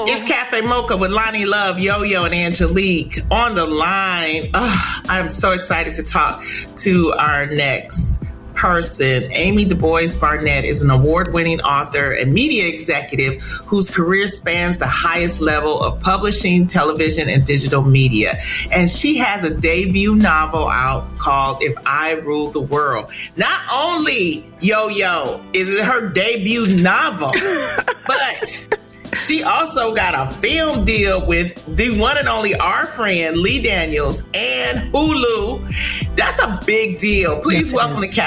It's Cafe Mocha with Lonnie Love, Yo-Yo, and Angelique on the line. I'm so excited to talk to our next person. Amy DuBois Barnett is an award-winning author and media executive whose career spans the highest level of publishing, television, and digital media. And she has a debut novel out called If I Ruled the World. Not only, Yo-Yo, is it her debut novel, but she also got a film deal with the one and only our friend Lee Daniels and Hulu. That's a big deal. Please welcome to